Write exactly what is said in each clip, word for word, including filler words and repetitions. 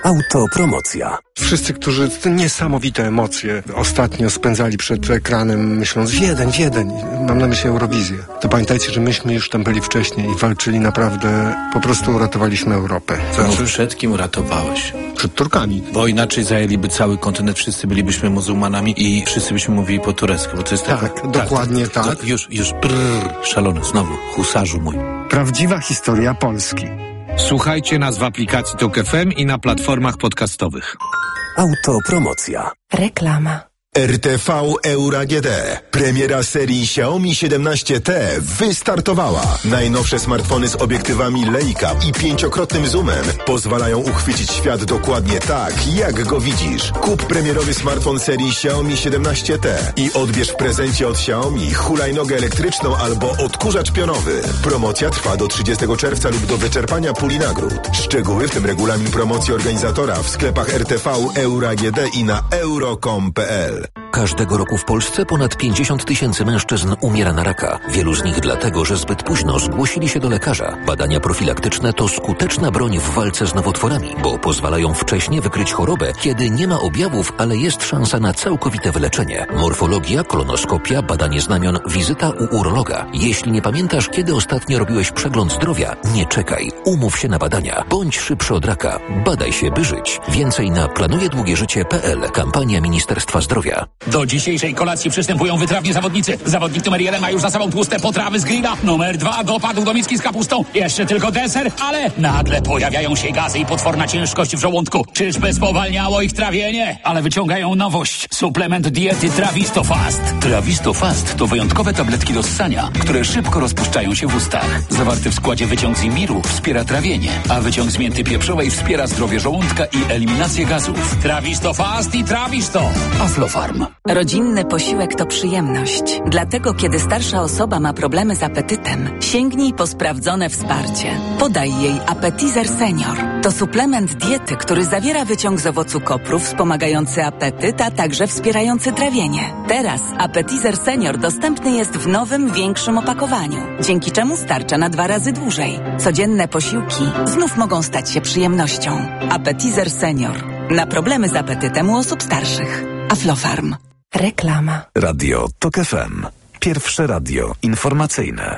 Autopromocja. Wszyscy, którzy te niesamowite emocje ostatnio spędzali przed ekranem, myśląc Wiedeń, Wiedeń, mam na myśli Eurowizję, to pamiętajcie, że myśmy już tam byli wcześniej i walczyli naprawdę, po prostu uratowaliśmy Europę. Znaczy, no, przed kim uratowałeś? Przed Turkami. Bo inaczej zajęliby cały kontynent, wszyscy bylibyśmy muzułmanami i wszyscy byśmy mówili po turecku, bo to jest tak, tak, dokładnie tak. tak. tak. Już, już, brrr, szalony, znowu, husarzu mój. Prawdziwa historia Polski. Słuchajcie nas w aplikacji Tok F M i na platformach podcastowych. Autopromocja. Reklama. R T V Euro A G D. Premiera serii Xiaomi siedemnaście T wystartowała. Najnowsze smartfony z obiektywami Leica i pięciokrotnym zoomem pozwalają uchwycić świat dokładnie tak, jak go widzisz. Kup premierowy smartfon serii Xiaomi siedemnaście T i odbierz w prezencie od Xiaomi hulajnogę elektryczną albo odkurzacz pionowy. Promocja trwa do trzydziestego czerwca lub do wyczerpania puli nagród. Szczegóły, w tym regulamin promocji organizatora, w sklepach R T V Euro A G D i na euro kropka com kropka p l. Każdego roku w Polsce ponad pięćdziesiąt tysięcy mężczyzn umiera na raka. Wielu z nich dlatego, że zbyt późno zgłosili się do lekarza. Badania profilaktyczne to skuteczna broń w walce z nowotworami, bo pozwalają wcześnie wykryć chorobę, kiedy nie ma objawów, ale jest szansa na całkowite wyleczenie. Morfologia, kolonoskopia, badanie znamion, wizyta u urologa. Jeśli nie pamiętasz, kiedy ostatnio robiłeś przegląd zdrowia, nie czekaj. Umów się na badania. Bądź szybszy od raka. Badaj się, by żyć. Więcej na planujedługieżycie kropka p l. Kampania Ministerstwa Zdrowia. Do dzisiejszej kolacji przystępują wytrawni zawodnicy. Zawodnik numer jeden ma już za sobą tłuste potrawy z grilla. Numer dwa dopadł do miski z kapustą. Jeszcze tylko deser, ale nagle pojawiają się gazy i potworna ciężkość w żołądku. Czyżby spowalniało ich trawienie? Ale wyciągają nowość. Suplement diety Trawisto Fast. Trawisto Fast to wyjątkowe tabletki do ssania, które szybko rozpuszczają się w ustach. Zawarty w składzie wyciąg z imbiru wspiera trawienie, a wyciąg z mięty pieprzowej wspiera zdrowie żołądka i eliminację gazów. Trawisto Fast i Trawisto. Aflofarm. Rodzinny posiłek to przyjemność. Dlatego, kiedy starsza osoba ma problemy z apetytem, sięgnij po sprawdzone wsparcie. Podaj jej Appetizer Senior. To suplement diety, który zawiera wyciąg z owocu kopru wspomagający apetyt, a także wspierający trawienie. Teraz Appetizer Senior dostępny jest w nowym, większym opakowaniu, dzięki czemu starcza na dwa razy dłużej. Codzienne posiłki znów mogą stać się przyjemnością. Appetizer Senior. Na problemy z apetytem u osób starszych. Aflofarm. Reklama. Radio Tok F M. Pierwsze radio informacyjne.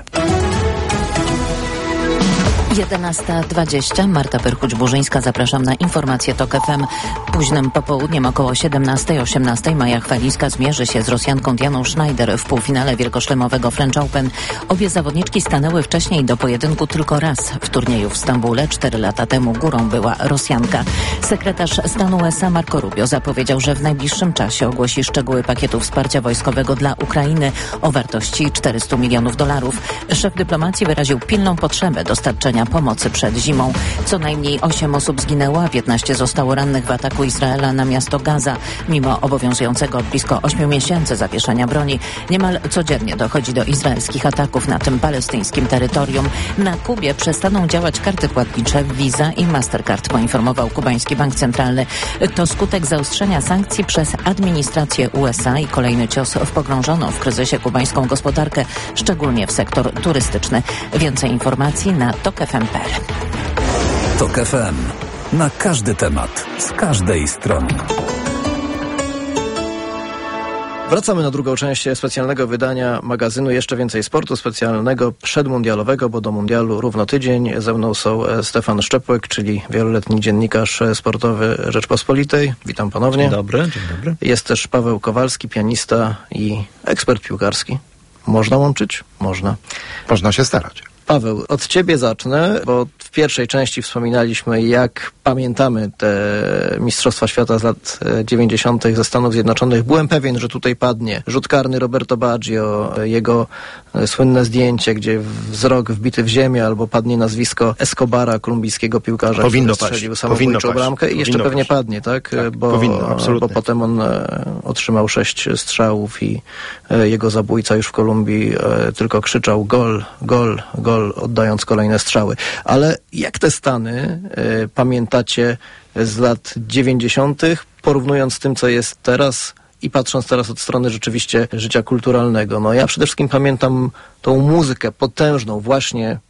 jedenasta dwadzieścia. Marta Perchuć-Burzyńska. Zapraszam na informacje Tok F M. Późnym popołudniem około siedemnastej osiemnastej Maja Chwalińska zmierzy się z Rosjanką Dianą Schneider w półfinale wielkoszlemowego French Open. Obie zawodniczki stanęły wcześniej do pojedynku tylko raz w turnieju w Stambule. Cztery lata temu górą była Rosjanka. Sekretarz stanu U S A Marco Rubio zapowiedział, że w najbliższym czasie ogłosi szczegóły pakietu wsparcia wojskowego dla Ukrainy o wartości czterysta milionów dolarów. Szef dyplomacji wyraził pilną potrzebę dostarczenia pomocy przed zimą. Co najmniej osiem osób zginęło, a piętnaście zostało rannych w ataku Izraela na miasto Gaza. Mimo obowiązującego od blisko ośmiu miesięcy zawieszenia broni, niemal codziennie dochodzi do izraelskich ataków na tym palestyńskim terytorium. Na Kubie przestaną działać karty płatnicze Visa i Mastercard, poinformował kubański bank centralny. To skutek zaostrzenia sankcji przez administrację U S A i kolejny cios w pogrążoną w kryzysie kubańską gospodarkę, szczególnie w sektor turystyczny. Więcej informacji na tok f m kropka p l. Tok F M. Na każdy temat, z każdej strony. Wracamy na drugą część specjalnego wydania magazynu Jeszcze Więcej Sportu, specjalnego przedmundialowego, bo do mundialu równo tydzień. Ze mną są Stefan Szczepłek, czyli wieloletni dziennikarz sportowy Rzeczpospolitej. Witam ponownie. Dzień dobry, dzień dobry. Jest też Paweł Kowalski, pianista i ekspert piłkarski. Można łączyć? Można. Można się starać. Paweł, od ciebie zacznę, bo w pierwszej części wspominaliśmy, jak pamiętamy te Mistrzostwa Świata z lat dziewięćdziesiątych ze Stanów Zjednoczonych. Byłem pewien, że tutaj padnie rzut karny Roberto Baggio, jego słynne zdjęcie, gdzie wzrok wbity w ziemię, albo padnie nazwisko Escobara, kolumbijskiego piłkarza, powinno który strzelił samobójczą bramkę i jeszcze powinno pewnie paść. padnie, tak? tak bo, powinno, absolutnie. Bo potem on otrzymał sześć strzałów i jego zabójca już w Kolumbii tylko krzyczał gol, gol, gol, oddając kolejne strzały. Ale jak te Stany y, pamiętacie z lat dziewięćdziesiątych, porównując z tym, co jest teraz i patrząc teraz od strony rzeczywiście życia kulturalnego? No ja przede wszystkim pamiętam tą muzykę potężną właśnie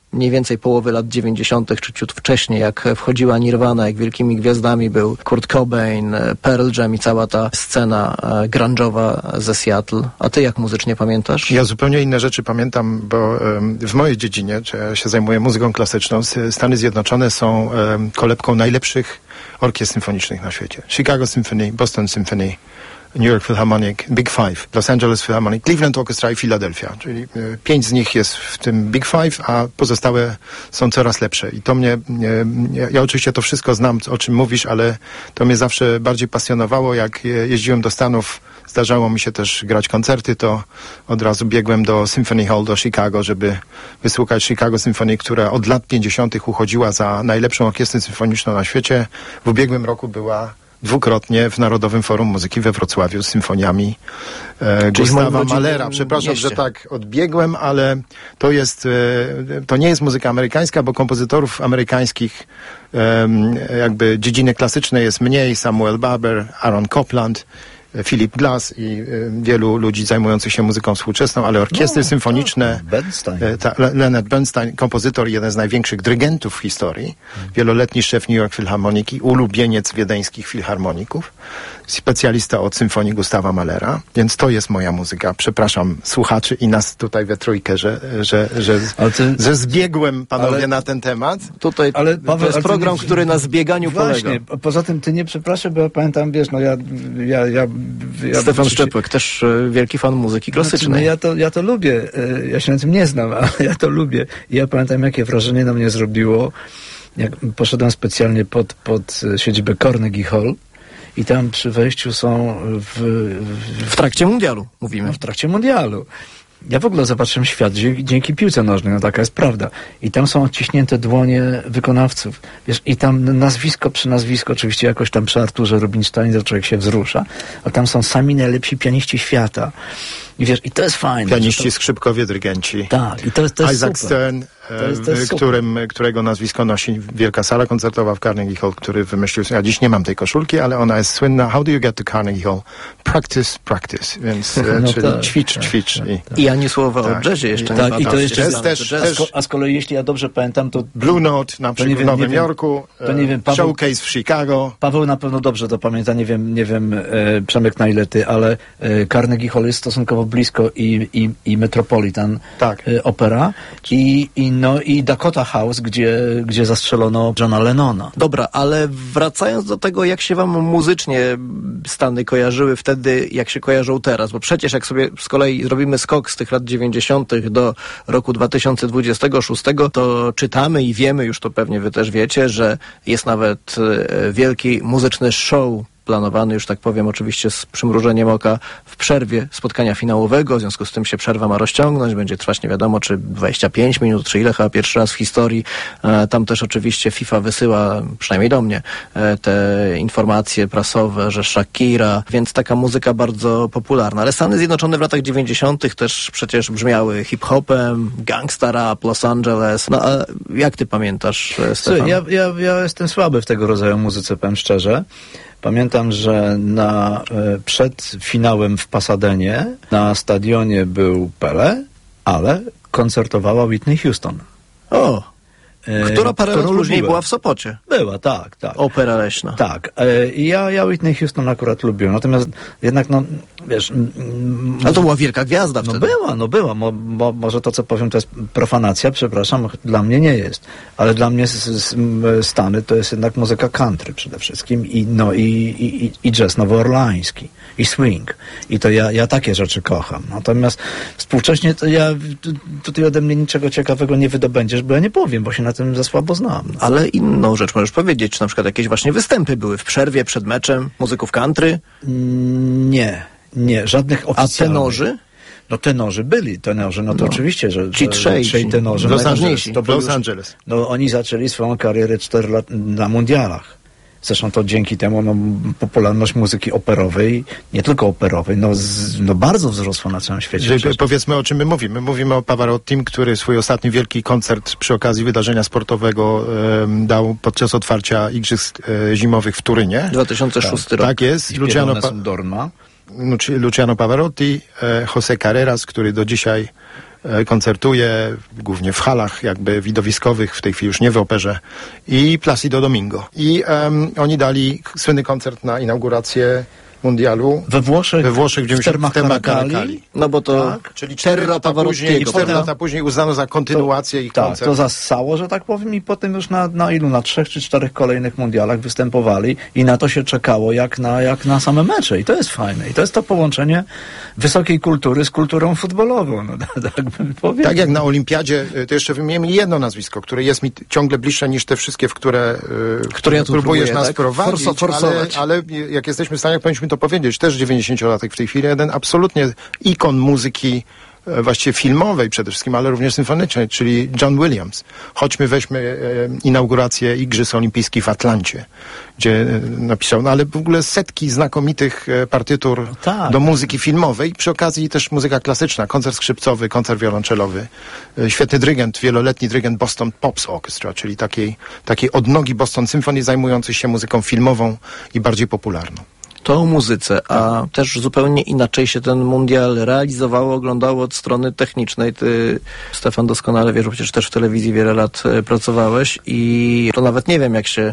mniej więcej połowy lat dziewięćdziesiątych czy ciut wcześniej, jak wchodziła Nirvana, jak wielkimi gwiazdami był Kurt Cobain, Pearl Jam i cała ta scena grunge'owa ze Seattle. A ty jak muzycznie pamiętasz? Ja zupełnie inne rzeczy pamiętam, bo um, w mojej dziedzinie, czy ja się zajmuję muzyką klasyczną, Stany Zjednoczone są um, kolebką najlepszych orkiestr symfonicznych na świecie. Chicago Symphony, Boston Symphony, New York Philharmonic, Big Five, Los Angeles Philharmonic, Cleveland Orchestra i Philadelphia. Czyli y, pięć z nich jest w tym Big Five, a pozostałe są coraz lepsze. I to mnie, y, ja, ja oczywiście to wszystko znam, o czym mówisz, ale to mnie zawsze bardziej pasjonowało. Jak jeździłem do Stanów, zdarzało mi się też grać koncerty, to od razu biegłem do Symphony Hall, do Chicago, żeby wysłuchać Chicago Symphony, która od lat pięćdziesiątych uchodziła za najlepszą orkiestrę symfoniczną na świecie. W ubiegłym roku była dwukrotnie w Narodowym Forum Muzyki we Wrocławiu z symfoniami e, Gustawa Mahlera. Przepraszam, mieście. że tak odbiegłem, ale to jest, e, to nie jest muzyka amerykańska, bo kompozytorów amerykańskich e, jakby dziedziny klasycznej jest mniej. Samuel Barber, Aaron Copland, Philip Glass i y, wielu ludzi zajmujących się muzyką współczesną, ale orkiestry no, symfoniczne, Bernstein. Y, ta, Leonard Bernstein, kompozytor, jeden z największych dyrygentów w historii, hmm. wieloletni szef New York Philharmoniki, ulubieniec wiedeńskich filharmoników, specjalista od symfonii Gustawa Mahlera, więc to jest moja muzyka. Przepraszam słuchaczy i nas tutaj we trójkę, że, że, że, ty, że zbiegłem panowie ale, na ten temat. Tutaj ale, Paweł, to jest program, nie, który na zbieganiu właśnie, polega. Poza tym ty nie przepraszam, bo ja pamiętam, wiesz, no ja... ja, ja Ja Stefan Szczepek, też y, wielki fan muzyki klasycznej. Znaczy, no ja, to, ja to lubię. Y, ja się na tym nie znam, ale ja to lubię. I ja pamiętam, jakie wrażenie na mnie zrobiło, jak poszedłem specjalnie pod, pod siedzibę Carnegie Hall i tam przy wejściu są w... W, w trakcie mundialu, mówimy. No, w trakcie mundialu. Ja w ogóle zobaczyłem świat dzięki piłce nożnej, no taka jest prawda. I tam są odciśnięte dłonie wykonawców. Wiesz, i tam nazwisko przy nazwisku, oczywiście jakoś tam przy Arturze Rubinsteinie człowiek się wzrusza, a tam są sami najlepsi pianiści świata. I wiesz, i to jest fajne. Pianiści, to... skrzypkowie, dyrygenci. Tak, i to jest, to jest Isaac super. Stern, to jest, to jest którym, którego nazwisko nosi wielka sala koncertowa w Carnegie Hall, który wymyślił, ja dziś nie mam tej koszulki, ale ona jest słynna. How do you get to Carnegie Hall? Practice, practice. Więc, no czyli tak, ćwicz, tak, ćwicz. Tak, i, tak. I ani słowa tak. o jazzie jeszcze tak, nie i to jeszcze jest też, a, z ko- a z kolei, jeśli ja dobrze pamiętam, to... Blue Note na przykład w Nowym Jorku, to nie wiem, Paweł, Showcase w Chicago. Paweł na pewno dobrze to pamięta, nie wiem, nie wiem e, Przemek na ile ty, ale e, Carnegie Hall jest stosunkowo blisko i, i, i Metropolitan tak. e, Opera i, i, no, i Dakota House, gdzie, gdzie zastrzelono Johna Lennona. Dobra, ale wracając do tego, jak się wam muzycznie Stany kojarzyły wtedy, jak się kojarzą teraz, bo przecież jak sobie z kolei zrobimy skok z tych lat dziewięćdziesiątych do roku dwa tysiące dwudziestego szóstego, to czytamy i wiemy, już to pewnie wy też wiecie, że jest nawet e, wielki muzyczny show planowany, już tak powiem, oczywiście z przymrużeniem oka w przerwie spotkania finałowego, w związku z tym się przerwa ma rozciągnąć, będzie trwać nie wiadomo, czy dwadzieścia pięć minut, czy ile, chyba pierwszy raz w historii. E, tam też oczywiście FIFA wysyła, przynajmniej do mnie, e, te informacje prasowe, że Shakira, więc taka muzyka bardzo popularna. Ale Stany Zjednoczone w latach dziewięćdziesiątych też przecież brzmiały hip-hopem, gangsta rap, Los Angeles. No a jak ty pamiętasz, Stefan? Ja, ja, ja jestem słaby w tego rodzaju muzyce, powiem szczerze. Pamiętam, że na, e, przed finałem w Pasadenie na stadionie był Pele, ale koncertowała Whitney Houston. O! Która parę lat później lubiłem. Była w Sopocie. Była, tak, tak. Opera leśna. Tak. Ja, ja Whitney Houston akurat lubiłem. Natomiast jednak, no, wiesz... Ale to była wielka gwiazda no wtedy. Była, no była. Mo, mo, może to, co powiem, to jest profanacja, przepraszam, dla mnie nie jest. Ale dla mnie z, z, Stany to jest jednak muzyka country przede wszystkim i, no, i, i, i jazz nowoorlański. I swing. I to ja, ja takie rzeczy kocham. Natomiast współcześnie to ja tutaj ode mnie niczego ciekawego nie wydobędziesz, bo ja nie powiem, bo się na tym za słabo znam. Ale inną rzecz możesz powiedzieć, czy na przykład jakieś właśnie występy były w przerwie, przed meczem, muzyków country? Nie, nie, żadnych oficjalnych. A tenorzy? No tenorzy byli, tenorzy, no to no. oczywiście, że... Ci trzej, trzej tenorzy. Los Angeles. To Los już, Angeles. No oni zaczęli swoją karierę cztery lat na mundialach. Zresztą to dzięki temu no, popularność muzyki operowej, nie tylko operowej, no, z, no bardzo wzrosła na całym świecie. Że, powiedzmy, o czym my mówimy. Mówimy o Pavarottim, który swój ostatni wielki koncert przy okazji wydarzenia sportowego e, dał podczas otwarcia Igrzysk e, Zimowych w Turynie. dwa tysiące szósty tak, rok. Tak jest. Luciano, pa- Luciano Pavarotti, e, José Carreras, który do dzisiaj e, koncertuje, głównie w halach jakby widowiskowych, w tej chwili już nie w operze, i Placido Domingo. I um, oni dali słynny koncert na inaugurację mundialu we Włoszech, we Włoszech w Termach Caracali. No bo to tak, czyli cztery lata później, cztery lata później uznano za kontynuację ich tak, koncert. To zassało, że tak powiem, i potem już na, na ilu, na trzech czy czterech kolejnych mundialach występowali i na to się czekało jak na, jak na same mecze. I to jest fajne. I to jest to połączenie wysokiej kultury z kulturą futbolową. No, tak bym powiedział. Tak jak na Olimpiadzie, to jeszcze wymienię jedno nazwisko, które jest mi ciągle bliższe niż te wszystkie, w które, które ja tu próbujesz próbuję, nas tak? prowadzić, Forso, ale, ale jak jesteśmy w stanie, powinniśmy to powiedzieć, też dziewięćdziesięciolatek w tej chwili, jeden absolutnie ikon muzyki e, właściwie filmowej przede wszystkim, ale również symfonicznej, czyli John Williams. Choćmy weźmy e, inaugurację Igrzysk Olimpijskich w Atlancie, gdzie e, napisał, no ale w ogóle setki znakomitych e, partytur tak. do muzyki filmowej, przy okazji też muzyka klasyczna, koncert skrzypcowy, koncert wiolonczelowy, e, świetny dyrygent, wieloletni dyrygent Boston Pops Orchestra, czyli takiej, takiej odnogi Boston Symphony zajmującej się muzyką filmową i bardziej popularną. To o muzyce, a też zupełnie inaczej się ten mundial realizowało, oglądało od strony technicznej. Ty, Stefan, doskonale wiesz, bo przecież też w telewizji wiele lat e, pracowałeś i to nawet nie wiem, jak się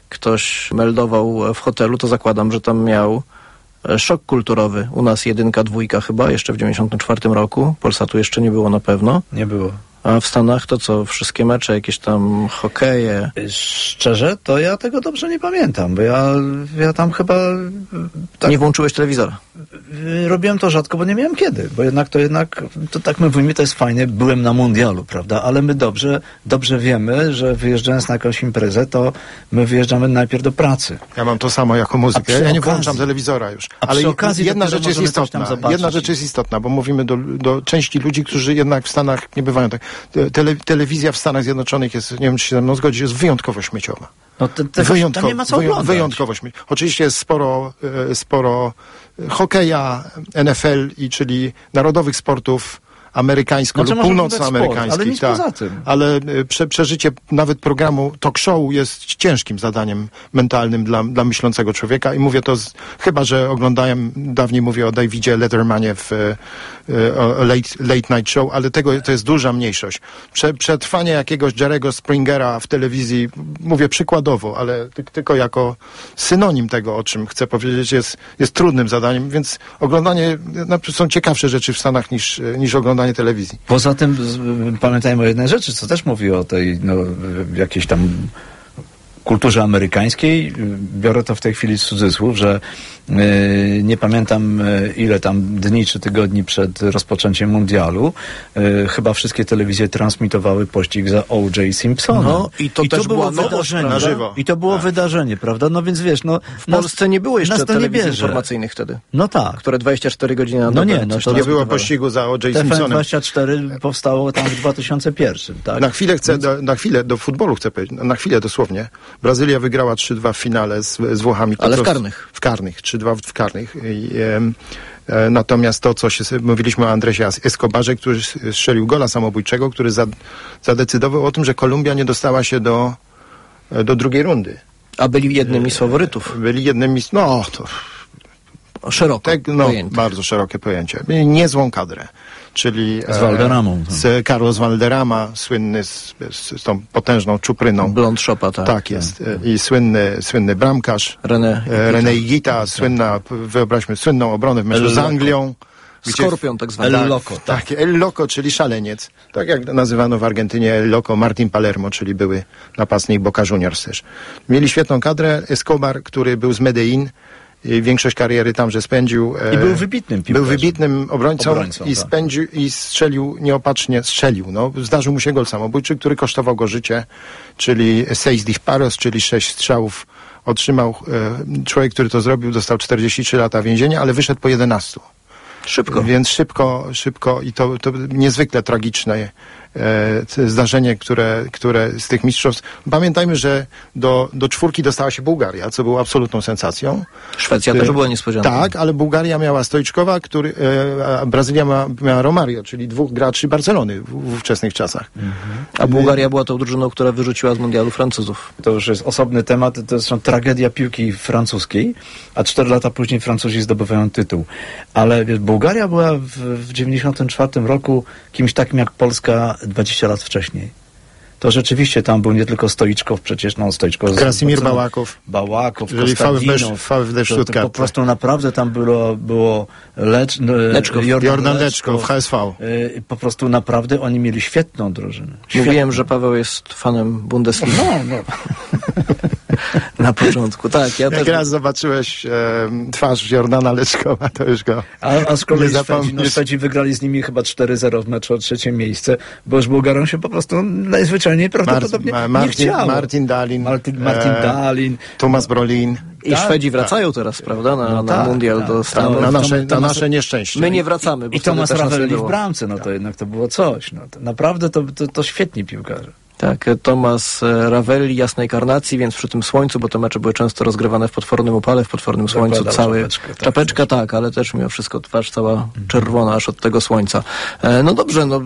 ktoś meldował w hotelu, to zakładam, że tam miał e, szok kulturowy. U nas jedynka, dwójka chyba, jeszcze w dziewięćdziesiątym czwartym roku. Polsatu jeszcze nie było na pewno. Nie było. A w Stanach to co? Wszystkie mecze, jakieś tam hokeje? Szczerze, to ja tego dobrze nie pamiętam, bo ja, ja tam chyba... Tak, nie włączyłeś telewizora? Robiłem to rzadko, bo nie miałem kiedy, bo jednak to jednak, to tak my mówimy, to jest fajnie, byłem na mundialu, prawda, ale my dobrze, dobrze wiemy, że wyjeżdżając na jakąś imprezę, to my wyjeżdżamy najpierw do pracy. Ja mam to samo jako muzykę, ja nie okazji, włączam telewizora już. A ale przy okazji jedna rzecz jest istotna, jedna rzecz jest istotna, bo mówimy do, do części ludzi, którzy jednak w Stanach nie bywają tak. Tele, telewizja w Stanach Zjednoczonych jest, nie wiem czy się ze mną zgodzisz, jest wyjątkowo śmieciowa. No te, te, Wyjątkowo, tam nie ma co oglądać. Wyjątkowo śmieciowa. Oczywiście jest sporo, e, sporo hokeja, N F L, i czyli narodowych sportów amerykańsko znaczy, lub północnoamerykańskich. Ale nic tak. poza tym. Ale prze, przeżycie nawet programu talk show jest ciężkim zadaniem mentalnym dla, dla myślącego człowieka i mówię to, z, chyba że oglądałem, dawniej mówię o Davidzie Lettermanie w e, o late, late Night Show, ale tego to jest duża mniejszość. Prze, przetrwanie jakiegoś Jerry'ego Springera w telewizji, mówię przykładowo, ale ty, tylko jako synonim tego, o czym chcę powiedzieć, jest, jest trudnym zadaniem, więc oglądanie, no, są ciekawsze rzeczy w Stanach niż, niż oglądanie telewizji. Poza tym z, pamiętajmy o jednej rzeczy, co też mówi o tej no, jakiejś tam kulturze amerykańskiej. Biorę to w tej chwili z cudzysłów, że yy, nie pamiętam yy, ile tam dni czy tygodni przed rozpoczęciem mundialu yy, chyba wszystkie telewizje transmitowały pościg za O J Simpsonem. No i to I też to było była wydarzenie, na żywo. I to było tak. wydarzenie, prawda? No więc wiesz, no w Polsce nie było jeszcze telewizji nie informacyjnych wtedy. No tak. Które dwadzieścia cztery godziny na No dobę, nie, no to nie było pościgu za O J Simpsonem. T V N dwadzieścia cztery powstało tam w dwa tysiące pierwszym, tak? Na chwilę chcę, Więc... do, na chwilę, do futbolu chcę powiedzieć, na chwilę dosłownie. Brazylia wygrała trzy dwa w finale z, z Włochami. Ale w prostu, karnych. W karnych, trzy dwa w karnych. I, e, e, natomiast to, co się, mówiliśmy o Andresie Escobarze, który strzelił gola samobójczego, który za, zadecydował o tym, że Kolumbia nie dostała się do, do drugiej rundy. A byli jednymi z faworytów. Byli jednymi z, no to... Szeroko tak, no, pojęte. bardzo szerokie pojęcie. Mieli niezłą kadrę. Czyli z Valderamą. E, z Carlos Valderrama, słynny z, z, z tą potężną czupryną. Blond Shopa, tak. Tak jest. Tak. I słynny, słynny bramkarz. René e, René Higuita, słynna, wyobraźmy, słynną obronę w meczu z Anglią. Skorpion tak zwany. El Loco. Tak, tak, El Loco, czyli szaleniec. Tak jak nazywano w Argentynie El Loco Martin Palermo, czyli były napastnik Boca Juniors też. Mieli świetną kadrę. Escobar, który był z Medellin, i większość kariery tamże spędził. I był wybitnym piłkarzem. Był wybitnym obrońcą, obrońcą i tak. spędził i strzelił nieopatrznie, strzelił. No, zdarzył mu się gol samobójczy, który kosztował go życie, czyli seis disparos, czyli sześć strzałów otrzymał. E, człowiek, który to zrobił, dostał czterdzieści trzy lata więzienia, ale wyszedł po jedenastu. Szybko. Więc szybko, szybko i to, to niezwykle tragiczne e, zdarzenie, które, które z tych mistrzostw. Pamiętajmy, że do, do czwórki dostała się Bułgaria, co było absolutną sensacją. Szwecja e, też była niespodzianką. Tak, ale Bułgaria miała Stoiczkowa, który, e, a Brazylia ma, miała Romario, czyli dwóch graczy Barcelony w, w ówczesnych czasach. Mhm. A Bułgaria była tą drużyną, która wyrzuciła z mundialu Francuzów. To już jest osobny temat, to jest tragedia piłki francuskiej, a cztery lata później Francuzi zdobywają tytuł. Ale wiesz, Bułgaria była w, w dziewięćdziesiątym czwartym roku kimś takim jak Polska dwadzieścia lat wcześniej. To rzeczywiście tam był nie tylko Stoiczkow, przecież no Stoiczkow... Krasimir Bałakow. Bałakow, Jeżeli Kostadinow. VfB Stuttgart. Po prostu naprawdę tam było, było Lecz, Leczkow, Jordan, Jordan Leczkow, H S V. Yy, po prostu naprawdę oni mieli świetną drużynę. Świetną. Mówiłem, że Paweł jest fanem Bundesligi. No, no. Na początku, tak. Ja Jak też... raz zobaczyłeś e, twarz Jordana Leczkowa, to już go A, a z kolei Szwedzi, no, zapomnisz. Szwedzi wygrali z nimi chyba cztery zero w meczu o trzecie miejsce, bo już Bułgarom się po prostu najzwyczajniej prawdopodobnie Mar- nie Martin, chciało. Martin Dalin, Martin, Martin e, Dalin. Tomasz Brolin. I tak, Szwedzi wracają tak. teraz, prawda, na, no na tak, mundial tak, do Stanów. Na nasze, Tomas, na nasze nieszczęście. My nie wracamy. Bo I Tomasz Ravelli w było. bramce, no to jednak to było coś. No to naprawdę to, to, to świetni piłkarze. Tak, Tomasz Ravelli, jasnej karnacji, więc przy tym słońcu, bo te mecze były często rozgrywane w potwornym upale, w potwornym słońcu, Zakładał cały... czapeczkę, tak, czapeczka, tak, ale też mimo wszystko twarz cała czerwona aż od tego słońca. E, no dobrze, no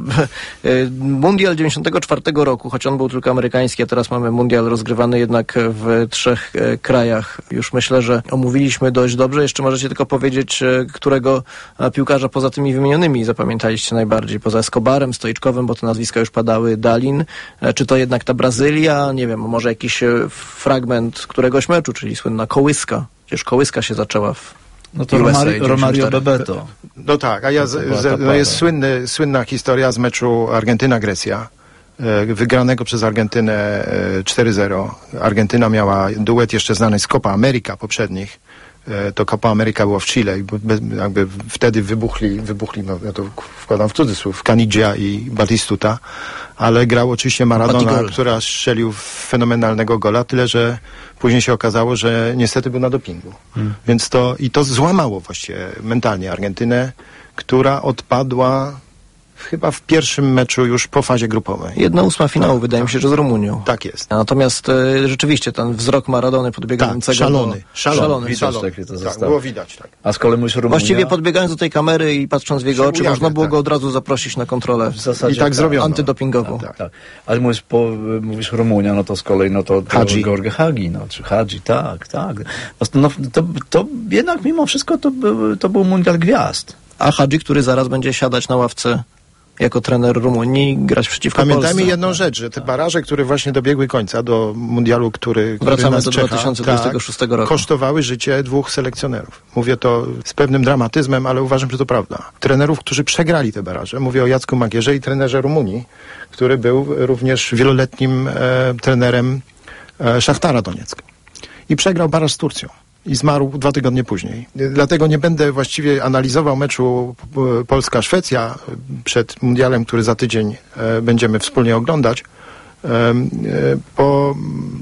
mundial dziewięćdziesiątego czwartego roku, choć on był tylko amerykański, a teraz mamy mundial rozgrywany jednak w trzech e, krajach. Już myślę, że omówiliśmy dość dobrze. Jeszcze możecie tylko powiedzieć, e, którego e, piłkarza poza tymi wymienionymi zapamiętaliście najbardziej, poza Escobarem, Stoiczkowym, bo te nazwiska już padały, Dalin, e, czy to jednak ta Brazylia, nie wiem, może jakiś e, fragment któregoś meczu, czyli słynna kołyska. Przecież kołyska się zaczęła w No to Romario, Romario Bebeto. No tak, a ja, z, z, no jest słynny, słynna historia z meczu Argentyna-Grecja, e, wygranego przez Argentynę e, cztery zero. Argentyna miała duet jeszcze znany z Copa America poprzednich. E, to Copa America było w Chile i be, jakby wtedy wybuchli, wybuchli, no ja to wkładam w cudzysłów, Canigia i Batistuta, ale grał oczywiście Maradona, która strzelił fenomenalnego gola, tyle że później się okazało, że niestety był na dopingu. Hmm. Więc to, i to złamało właściwie mentalnie Argentynę, która odpadła chyba w pierwszym meczu już po fazie grupowej. Jedna ósma finału, tak, wydaje tak. mi się, że z Rumunią. Tak jest. Natomiast e, rzeczywiście ten wzrok Maradony podbiegającego... Tak, szalony. Do... Szalony. szalony. Widać, szalony. tak, to tak, było widać, tak. A z kolei mówisz Rumunia... Właściwie podbiegając do tej kamery i patrząc w jego oczy, ujawnia, można było tak. go od razu zaprosić na kontrolę. W zasadzie I tak zrobiono. Antydopingową. Tak, tak. Tak. Ale mówisz, po, mówisz Rumunia, no to z kolei, no to, to Hadzi. Jorge Hagi, no, czy Hadzi, tak, tak. No, to, to jednak mimo wszystko to był, to był mundial gwiazd. A Hadzi, który zaraz będzie siadać na ławce jako trener Rumunii, grać przeciwko Pamiętajmy Polsce. jedną rzecz, że te baraże, które właśnie dobiegły końca do mundialu, który, który Wracamy nas do czeka, dwa tysiące dwudziestego szóstego roku. kosztowały życie dwóch selekcjonerów. Mówię to z pewnym dramatyzmem, ale uważam, że to prawda. Trenerów, którzy przegrali te baraże. Mówię o Jacku Magierze i trenerze Rumunii, który był również wieloletnim e, trenerem e, Szachtara Donieck. I przegrał baraż z Turcją. I zmarł dwa tygodnie później. Dlatego nie będę właściwie analizował meczu Polska-Szwecja przed mundialem, który za tydzień e, będziemy wspólnie oglądać, e, e, bo,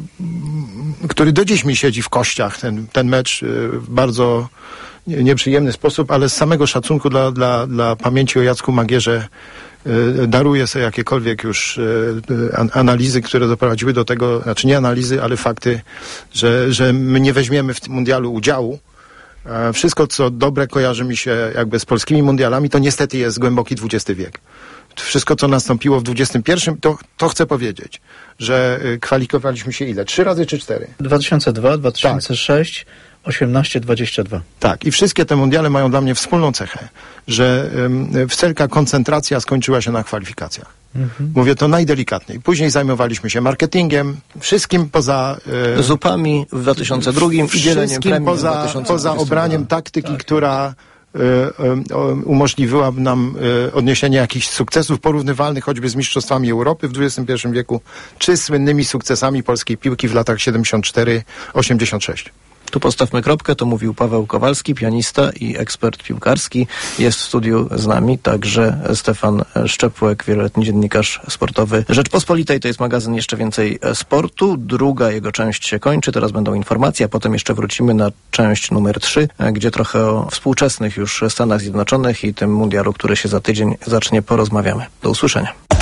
który do dziś mi siedzi w kościach, ten, ten mecz e, w bardzo nieprzyjemny sposób, ale z samego szacunku dla, dla, dla pamięci o Jacku Magierze e, daruję sobie jakiekolwiek już e, an, analizy, które doprowadziły do tego, znaczy nie analizy, ale fakty, że, że my nie weźmiemy w tym mundialu udziału. E, wszystko, co dobre kojarzy mi się jakby z polskimi mundialami, to niestety jest głęboki dwudziesty wiek. Wszystko, co nastąpiło w dwudziestym pierwszym, to, to chcę powiedzieć, że e, kwalifikowaliśmy się ile? Trzy razy czy cztery? dwa tysiące dwa, dwa tysiące sześć, osiemnaście, dwadzieścia dwa. Tak, i wszystkie te mundiale mają dla mnie wspólną cechę, że um, wszelka koncentracja skończyła się na kwalifikacjach. Mhm. Mówię to najdelikatniej. Później zajmowaliśmy się marketingiem, wszystkim poza... E, Zupami w dwa tysiące drugim i dzieleniem wszystkim premii poza, w dwa tysiące poza obraniem taktyki, tak, która e, e, umożliwiłaby nam e, odniesienie jakichś sukcesów porównywalnych choćby z mistrzostwami Europy w dwudziestym pierwszym wieku, czy słynnymi sukcesami polskiej piłki w latach siedemdziesiąt cztery osiemdziesiąt sześć. Tu postawmy kropkę, to mówił Paweł Kowalski, pianista i ekspert piłkarski. Jest w studiu z nami także Stefan Szczepłek, wieloletni dziennikarz sportowy Rzeczpospolitej. To jest magazyn Jeszcze Więcej Sportu. Druga jego część się kończy, teraz będą informacje, a potem jeszcze wrócimy na część numer trzy, gdzie trochę o współczesnych już Stanach Zjednoczonych i tym mundialu, który się za tydzień zacznie, porozmawiamy. Do usłyszenia.